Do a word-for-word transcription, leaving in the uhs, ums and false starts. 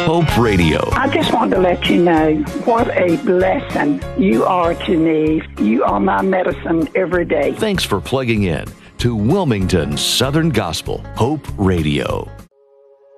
Hope Radio. I just want to let you know what a blessing you are to me. You are my medicine every day. Thanks for plugging in to Wilmington Southern Gospel Hope Radio.